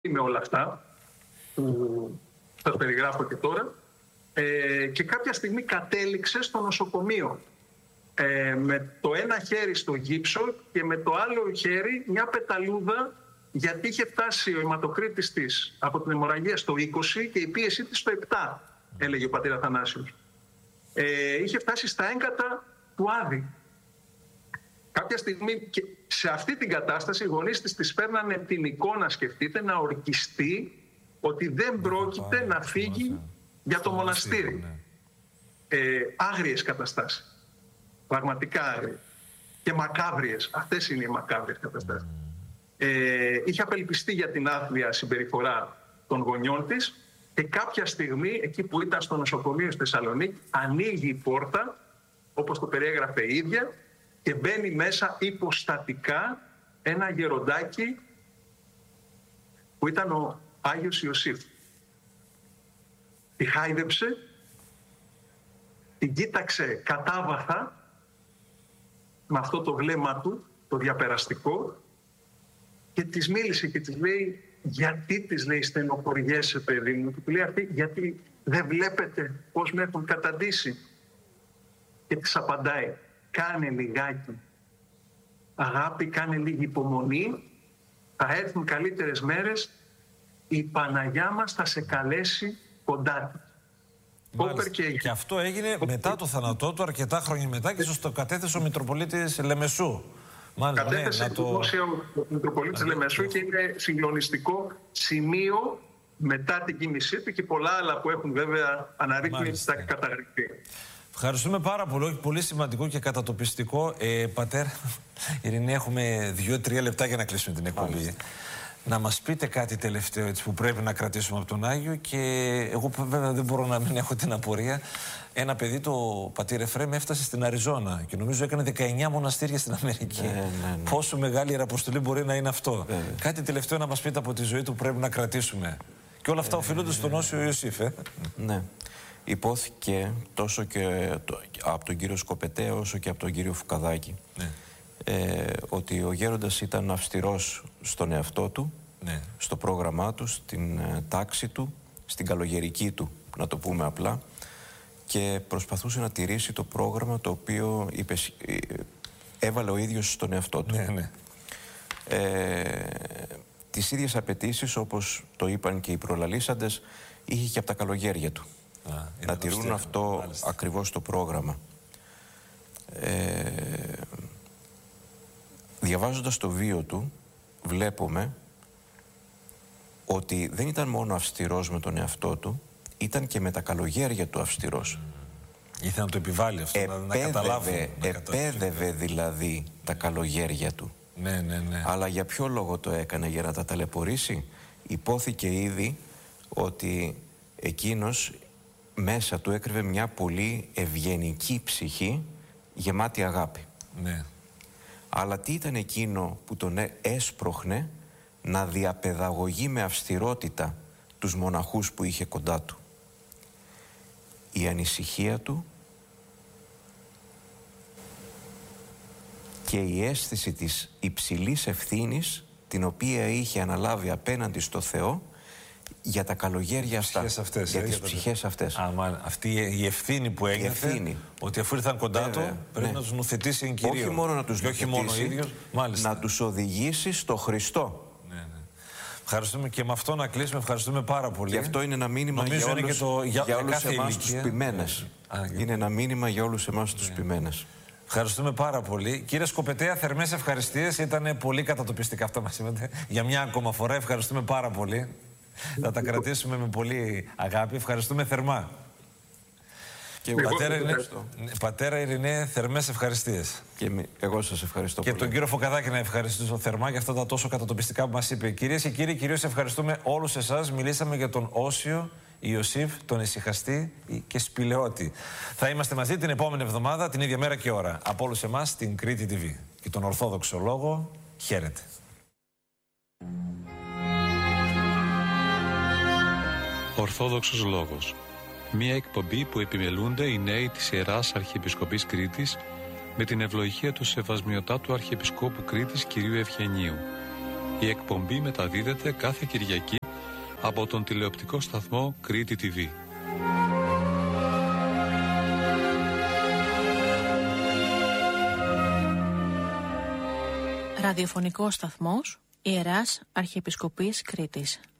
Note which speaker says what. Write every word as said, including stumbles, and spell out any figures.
Speaker 1: με όλα αυτά που σας περιγράφω και τώρα, ε, και κάποια στιγμή κατέληξε στο νοσοκομείο ε, με το ένα χέρι στο γύψο και με το άλλο χέρι μια πεταλούδα, γιατί είχε φτάσει ο αιματοκρίτης της από την αιμορραγία στο είκοσι και η πίεσή της στο επτά, έλεγε ο πατήρ Αθανάσιος. Ε, είχε φτάσει στα έγκατα του Άδη. Κάποια στιγμή και σε αυτή την κατάσταση οι γονείς της της παίρνανε την εικόνα, σκεφτείτε, να ορκιστεί ότι δεν πρόκειται να φύγει για το μοναστήρι. Ε, άγριες καταστάσεις. Πραγματικά άγριες. Και μακάβριες. Αυτές είναι οι μακάβριες καταστάσεις. Ε, είχε απελπιστεί για την άθλια συμπεριφορά των γονιών της και κάποια στιγμή, εκεί που ήταν στο νοσοκομείο στη Θεσσαλονίκη, ανοίγει η πόρτα, όπως το περιέγραφε η ίδια, και μπαίνει μέσα υποστατικά ένα γεροντάκι που ήταν ο Άγιος Ιωσήφ. Τη χάιδεψε, την κοίταξε κατάβαθα με αυτό το βλέμμα του, το διαπεραστικό, και της μίλησε και της λέει, γιατί, της λέει, στενοχωριέσαι παιδί μου? Του λέει αυτή, γιατί δεν βλέπετε πώς με έχουν καταντήσει? Και της απαντάει, κάνε λιγάκι αγάπη, κάνε λίγη υπομονή, θα έρθουν καλύτερες μέρες, η Παναγιά μας θα σε καλέσει κοντά της.
Speaker 2: Και... και αυτό έγινε μετά το θάνατό του, αρκετά χρόνια μετά, και στο κατέθεσε ο Μητροπολίτης Λεμεσού. Μάλιστα,
Speaker 1: κατέθεσε
Speaker 2: ναι,
Speaker 1: το δημόσιο ο Μητροπολίτης Λεμεσού και είναι συγκλονιστικό σημείο μετά την κίνησή του και πολλά άλλα που έχουν βέβαια αναρρύθμιση στα καταγραφή.
Speaker 2: Ευχαριστούμε πάρα πολύ, όχι, πολύ σημαντικό και κατατοπιστικό. Ε, πατέρ Ειρηνή, έχουμε δύο-τρία λεπτά για να κλείσουμε την εκπομπή. Μάλιστα. Να μας πείτε κάτι τελευταίο έτσι, που πρέπει να κρατήσουμε από τον Άγιο, και εγώ βέβαια δεν μπορώ να μην έχω την απορία. Ένα παιδί, το πατήρ Εφραίμ, έφτασε στην Αριζόνα και νομίζω έκανε δεκαεννιά μοναστήρια στην Αμερική. Ναι, ναι, ναι. Πόσο μεγάλη ιεραποστολή μπορεί να είναι αυτό. Ναι, ναι. Κάτι τελευταίο να μας πείτε από τη ζωή του που πρέπει να κρατήσουμε. Και όλα αυτά ναι, οφείλονται ναι, στον Όσιο Ιωσήφ. Ε.
Speaker 3: Ναι. Υπόθηκε τόσο και το, από τον κύριο Σκοπετέ όσο και από τον κύριο Φουκαδάκη, ναι. ε, ότι ο γέροντας ήταν αυστηρός στον εαυτό του, ναι. στο πρόγραμμά του, στην ε, τάξη του, στην καλογερική του, να το πούμε απλά, και προσπαθούσε να τηρήσει το πρόγραμμα το οποίο είπε, ε, έβαλε ο ίδιος στον εαυτό του.
Speaker 2: Ναι, ναι.
Speaker 3: Ε, τις ίδιες απαιτήσεις, όπως το είπαν και οι προλαλήσαντες, είχε και από τα καλογέρια του. Α, να τηρούν αυστηρά, αυτό μάλιστα. ακριβώς το πρόγραμμα. Ε, διαβάζοντας το βίο του, βλέπουμε ότι δεν ήταν μόνο αυστηρός με τον εαυτό του, ήταν και με τα καλογέρια του αυστηρός.
Speaker 2: Mm. Ήθελε να το επιβάλλει αυτό, επέδευε, να καταλάβει.
Speaker 3: Επέδευε δηλαδή τα καλογέρια του.
Speaker 2: Ναι, ναι, ναι.
Speaker 3: Αλλά για ποιο λόγο το έκανε? Για να τα ταλαιπωρήσει? Υπόθηκε ήδη ότι εκείνος μέσα του έκρυβε μια πολύ ευγενική ψυχή, γεμάτη αγάπη.
Speaker 2: Ναι.
Speaker 3: Αλλά τι ήταν εκείνο που τον έσπροχνε να διαπαιδαγωγεί με αυστηρότητα τους μοναχούς που είχε κοντά του? Η ανησυχία του και η αίσθηση της υψηλής ευθύνης την οποία είχε αναλάβει απέναντι στο Θεό για τα καλογέρια αυτά,
Speaker 2: αυτές,
Speaker 3: για
Speaker 2: ε,
Speaker 3: τις
Speaker 2: για
Speaker 3: ψυχές αυτές.
Speaker 2: Α, μα, αυτή η ευθύνη που έγινε, ότι αφού ήρθαν κοντά του, πρέπει ναι. να τους νουθετήσει εν κυρίω.
Speaker 3: Όχι μόνο να τους
Speaker 2: νουθετήσει, μόνο ίδιος,
Speaker 3: να τους οδηγήσει στο Χριστό.
Speaker 2: Ναι, ναι. Ευχαριστούμε και με αυτό να κλείσουμε. Ευχαριστούμε πάρα πολύ.
Speaker 3: Και αυτό είναι ένα μήνυμα για όλους, το, για, για όλους εμάς τους ποιμένες. Ναι. Είναι ένα μήνυμα για όλους εμάς τους ναι. ποιμένες.
Speaker 2: Ευχαριστούμε πάρα πολύ. Κύριε Σκοπετέα, θερμές ευχαριστίες. Ήταν πολύ κατατοπιστικά αυτά μας είπατε. Για μια ακόμα φορά ευχαριστούμε πάρα πολύ. Θα τα κρατήσουμε με πολύ αγάπη. Ευχαριστούμε θερμά.
Speaker 3: Και εγώ
Speaker 2: πατέρα, Ειρηνέ, πατέρα Ειρηνέ, θερμές ευχαριστίες.
Speaker 3: Και εγώ σας ευχαριστώ
Speaker 2: και πολύ. Και τον κύριο Φωκαδάκη να ευχαριστήσω θερμά για αυτά τα τόσο κατατοπιστικά που μας είπε. Κυρίες και κύριοι, κυρίως ευχαριστούμε όλους εσάς. Μιλήσαμε για τον Όσιο Ιωσήφ, τον ησυχαστή και σπηλαιώτη. Θα είμαστε μαζί την επόμενη εβδομάδα, την ίδια μέρα και ώρα. Από όλους εμάς, στην Κρήτη τι βι. Και τον Ορθόδοξο Λόγο, χαίρετε.
Speaker 4: Ορθόδοξος Λόγος. Μία εκπομπή που επιμελούνται οι νέοι της Ιεράς Αρχιεπισκοπής Κρήτης με την ευλογία του Σεβασμιωτάτου Αρχιεπισκόπου Κρήτης κ. Ευγενίου. Η εκπομπή μεταδίδεται κάθε Κυριακή από τον τηλεοπτικό σταθμό Κρήτη τι βι.
Speaker 5: Ραδιοφωνικός σταθμός Ιεράς Αρχιεπισκοπής Κρήτης.